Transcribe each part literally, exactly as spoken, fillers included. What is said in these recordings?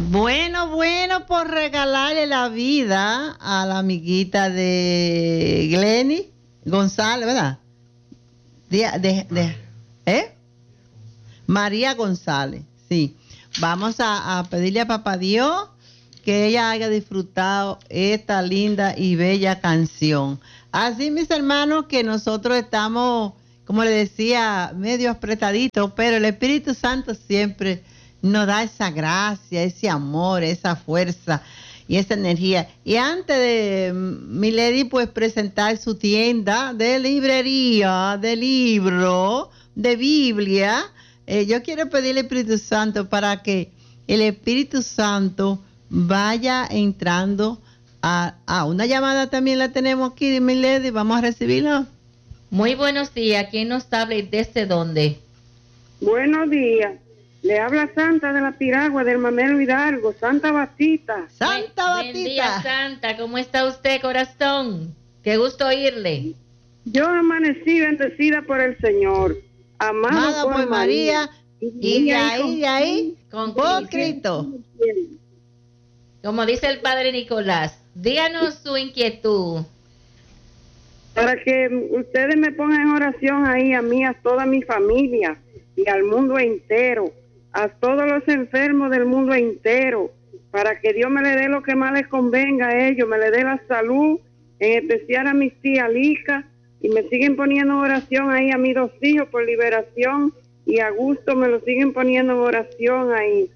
Bueno, bueno, por regalarle la vida a la amiguita de Glenny González, ¿verdad? De, de, de, ¿eh? María González, sí. Vamos a, a pedirle a Papá Dios que ella haya disfrutado esta linda y bella canción. Así, mis hermanos, que nosotros estamos, como le decía, medio apretaditos, pero el Espíritu Santo siempre nos da esa gracia, ese amor, esa fuerza y esa energía. Y antes de Milady, pues presentar su tienda de librería, de libro, de Biblia, eh, yo quiero pedirle al Espíritu Santo para que el Espíritu Santo vaya entrando a, a una llamada. También la tenemos aquí, Milady, vamos a recibirla. Muy buenos días, ¿quién nos habla y desde dónde? Buenos días. Le habla Santa de la Piragua, del Mamelo Hidalgo, Santa Batista. Santa Buen, Batista. Buen día, Santa. ¿Cómo está usted, corazón? Qué gusto oírle. Yo amanecí bendecida por el Señor, amado Amada por, por María, María, y de ahí, de ahí, con por Cristo. Cristo. Como dice el Padre Nicolás, díganos su inquietud. Para que ustedes me pongan en oración ahí a mí, a toda mi familia y al mundo entero, a todos los enfermos del mundo entero, para que Dios me le dé lo que más les convenga a ellos, me le dé la salud, en especial a mis tías Lica, y me siguen poniendo oración ahí a mis dos hijos por liberación, y a Gusto me lo siguen poniendo en oración ahí.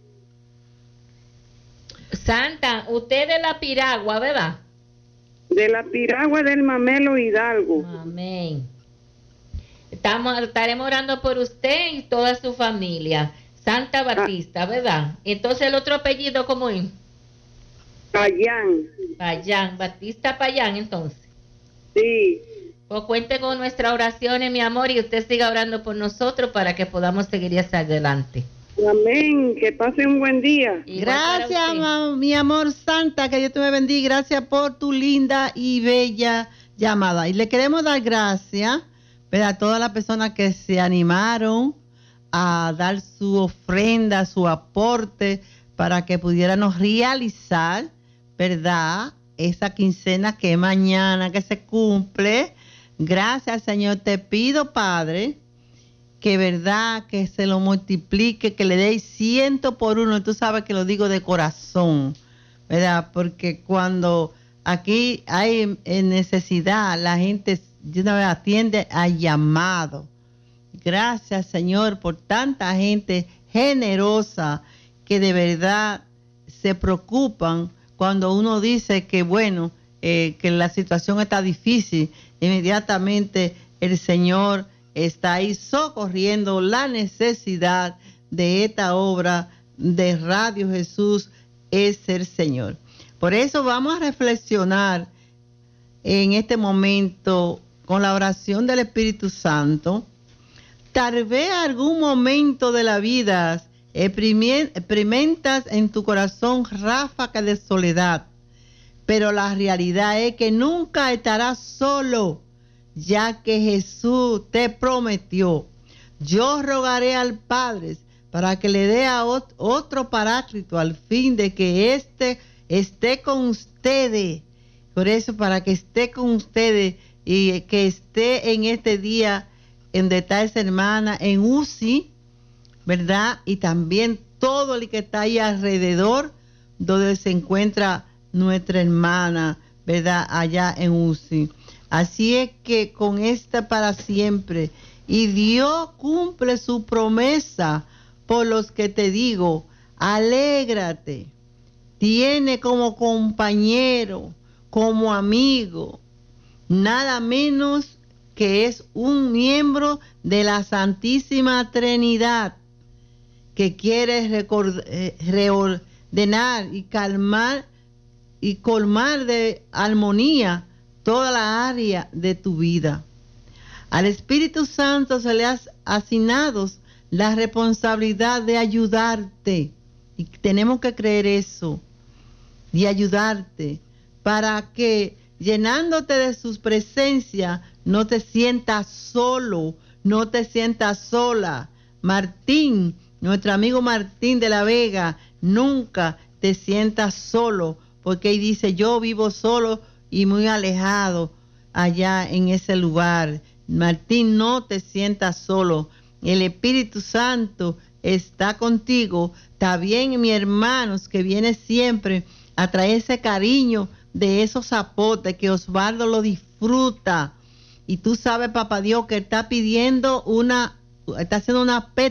Santa, usted de la Piragua, ¿verdad? De la Piragua del Mamelo Hidalgo. Amén. Estamos, estaremos orando por usted y toda su familia. Santa Batista, ¿verdad? Entonces el otro apellido, ¿cómo es? Payán. Payán, Batista Payán, entonces. Sí. Pues cuente con nuestras oraciones, mi amor, y usted siga orando por nosotros para que podamos seguir hacia adelante. Amén, que pase un buen día. Gracias, ma, mi amor Santa, que Dios te me bendiga. Gracias por tu linda y bella llamada. Y le queremos dar gracias, ¿verdad?, a todas las personas que se animaron a dar su ofrenda, su aporte, para que pudiéramos realizar, ¿verdad?, esa quincena que mañana que se cumple. Gracias, Señor. Te pido, Padre, que verdad, que se lo multiplique, que le deis ciento por uno. Tú sabes que lo digo de corazón, ¿verdad? Porque cuando aquí hay necesidad, la gente de una vez atiende al llamado. Gracias, Señor, por tanta gente generosa que de verdad se preocupan cuando uno dice que, bueno, eh, que la situación está difícil. Inmediatamente el Señor está ahí socorriendo la necesidad de esta obra de Radio Jesús es el Señor. Por eso vamos a reflexionar en este momento con la oración del Espíritu Santo. Tal vez algún momento de la vida experimentas en tu corazón ráfagas de soledad, pero la realidad es que nunca estarás solo, ya que Jesús te prometió: yo rogaré al Padre para que le dé a otro paráclito al fin de que éste esté con ustedes. Por eso, para que esté con ustedes y que esté en este día en donde está esa hermana en U C I, ¿verdad? Y también todo el que está ahí alrededor donde se encuentra nuestra hermana, ¿verdad?, allá en U C I. Así es que con esta para siempre. Y Dios cumple su promesa por los que te digo, alégrate. Tiene como compañero, como amigo, nada menos que es un miembro de la Santísima Trinidad que quiere record- eh, reordenar y calmar y colmar de armonía toda la área de tu vida. Al Espíritu Santo se le ha asignado la responsabilidad de ayudarte, y tenemos que creer eso, de ayudarte, para que llenándote de su presencia no te sientas solo, no te sientas sola. Martín, nuestro amigo Martín de la Vega, nunca te sientas solo, porque él dice, yo vivo solo y muy alejado allá en ese lugar. Martín, no te sientas solo. El Espíritu Santo está contigo. Está bien, mi hermanos, que viene siempre a traer ese cariño de esos apotes que Osvaldo lo disfruta. Y tú sabes, papá Dios, que está pidiendo una, está haciendo una